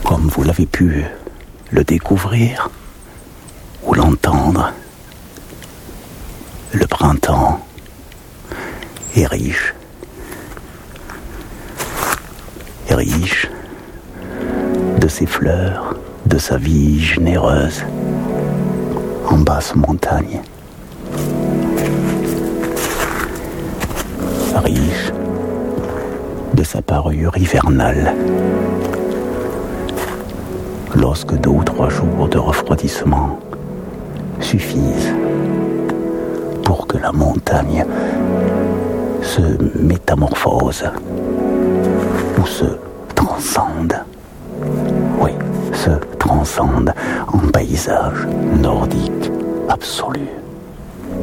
comme vous l'avez pu le découvrir ou l'entendre, le printemps est riche. Riche de ses fleurs, de sa vie généreuse en basse montagne. Riche de sa parure hivernale. Lorsque 2 ou 3 jours de refroidissement suffisent pour que la montagne se métamorphose ou se transcende. Oui, se transcende en paysage nordique absolu.